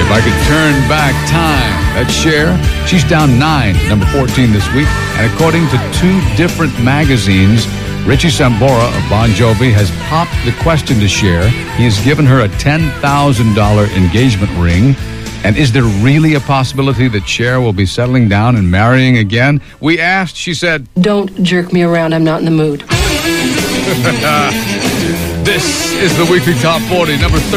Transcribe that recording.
If I Could Turn Back Time. That's Cher. She's down 9 to number 14 this week. And according to 2 different magazines, Richie Sambora of Bon Jovi has popped the question to Cher. He has given her a $10,000 engagement ring. And is there really a possibility that Cher will be settling down and marrying again? We asked, she said, "Don't jerk me around, I'm not in the mood." This is the weekly Top 40, number 30.